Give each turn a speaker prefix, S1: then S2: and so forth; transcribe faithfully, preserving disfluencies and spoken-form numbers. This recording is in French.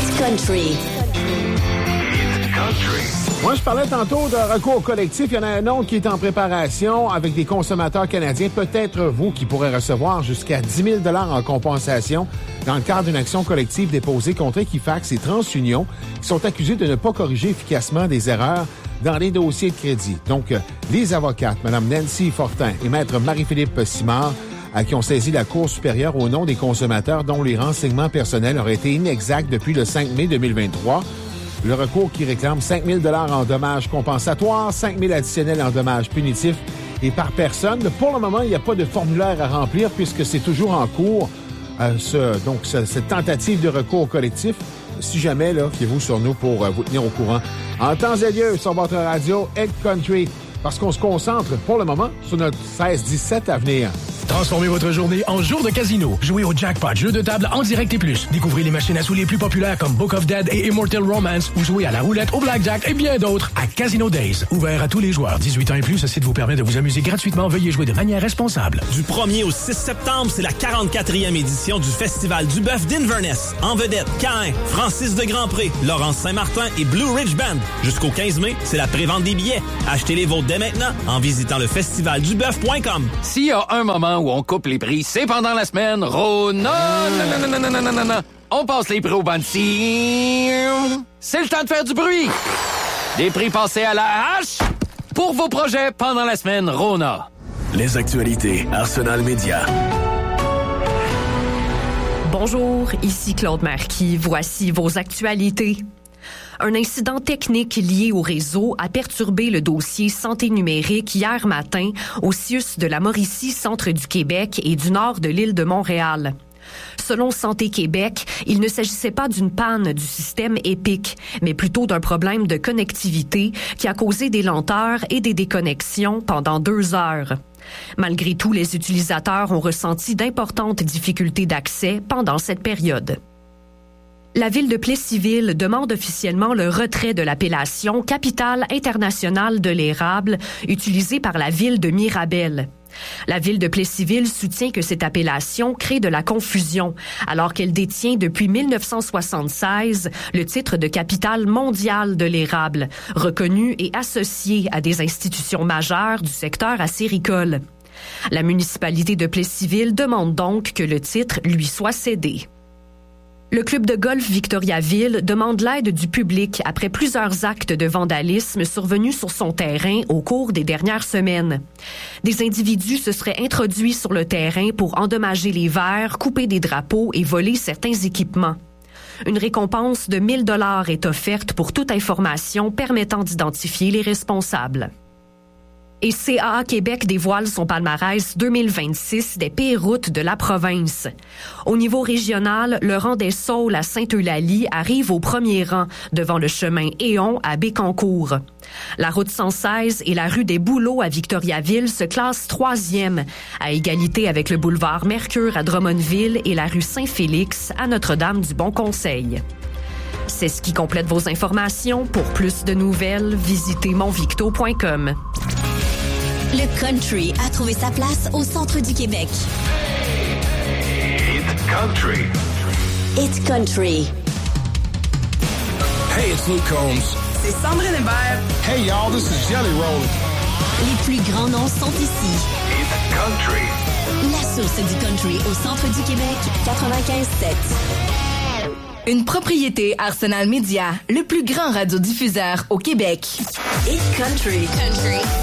S1: It's Country.
S2: Moi, je parlais tantôt de recours collectif. Il y en a un autre qui est en préparation avec des consommateurs canadiens. Peut-être vous qui pourrez recevoir jusqu'à dix mille dollars en compensation dans le cadre d'une action collective déposée contre Equifax et TransUnion qui sont accusés de ne pas corriger efficacement des erreurs dans les dossiers de crédit. Donc, les avocates, Mme Nancy Fortin et Maître Marie-Philippe Simard, à qui ont saisi la Cour supérieure au nom des consommateurs dont les renseignements personnels auraient été inexacts depuis le cinq mai deux mille vingt-trois. Le recours qui réclame cinq mille dollars en dommages compensatoires, cinq mille additionnels en dommages punitifs et par personne. Pour le moment, il n'y a pas de formulaire à remplir puisque c'est toujours en cours, euh, ce, donc ce, cette tentative de recours collectif. Si jamais, là, fiez-vous sur nous pour euh, vous tenir au courant. En temps et lieu, sur votre radio, Egg Country, parce qu'on se concentre pour le moment sur notre seize dix-sept à venir.
S3: Transformez votre journée en jour de casino. Jouez au jackpot, jeu de table en direct et plus. Découvrez les machines à sous les plus populaires comme Book of Dead et Immortal Romance ou jouez à la roulette, au blackjack et bien d'autres à Casino Days. Ouvert à tous les joueurs. dix-huit ans et plus, ce site vous permet de vous amuser gratuitement. Veuillez jouer de manière responsable.
S4: Du premier au six septembre, c'est la quarante-quatrième édition du Festival du Bœuf d'Inverness. En vedette, Caïn, Francis de Grandpré, Laurence Saint-Martin et Blue Ridge Band. Jusqu'au quinze mai, c'est la prévente des billets. Achetez les vôtres dès maintenant en visitant le festival du bœuf point com.
S5: S'il y a un moment où on coupe les prix, c'est pendant la semaine Rona. Non, non, non, non, non, non, non. On passe les prix au bandit. C'est le temps de faire du bruit. Des prix passés à la hache pour vos projets pendant la semaine Rona.
S6: Les actualités Arsenal Média.
S7: Bonjour, ici Claude Marquis. Voici vos actualités. Un incident technique lié au réseau a perturbé le dossier santé numérique hier matin au C I U S de la Mauricie, centre du Québec et du nord de l'île de Montréal. Selon Santé Québec, il ne s'agissait pas d'une panne du système EPIC, mais plutôt d'un problème de connectivité qui a causé des lenteurs et des déconnexions pendant deux heures. Malgré tout, les utilisateurs ont ressenti d'importantes difficultés d'accès pendant cette période. La ville de Plessisville demande officiellement le retrait de l'appellation Capitale internationale de l'érable utilisée par la ville de Mirabel. La ville de Plessisville soutient que cette appellation crée de la confusion, alors qu'elle détient depuis mille neuf cent soixante-seize le titre de capitale mondiale de l'érable, reconnu et associé à des institutions majeures du secteur acéricole. La municipalité de Plessisville demande donc que le titre lui soit cédé. Le club de golf Victoriaville demande l'aide du public après plusieurs actes de vandalisme survenus sur son terrain au cours des dernières semaines. Des individus se seraient introduits sur le terrain pour endommager les verres, couper des drapeaux et voler certains équipements. Une récompense de mille dollars est offerte pour toute information permettant d'identifier les responsables. Et C A A Québec dévoile son palmarès deux mille vingt-six des pires routes de la province. Au niveau régional, le rang des Saules à Sainte-Eulalie arrive au premier rang, devant le chemin Éon à Bécancour. La route cent seize et la rue des Bouleaux à Victoriaville se classent troisième, à égalité avec le boulevard Mercure à Drummondville et la rue Saint-Félix à Notre-Dame-du-Bon-Conseil. C'est ce qui complète vos informations. Pour plus de nouvelles, visitez monvicto point com.
S1: Le country a trouvé sa place au centre du Québec.
S6: It's country.
S1: It's Country.
S8: Hey, it's Luke Combs.
S9: C'est Sandrine Hébert.
S8: Hey, y'all, this is Jelly Roll.
S1: Les plus grands noms sont ici.
S6: It's country.
S1: La source du country au centre du Québec, quatre-vingt-quinze sept.
S9: Une propriété Arsenal Média, le plus grand radiodiffuseur au Québec.
S1: It's Country. Country.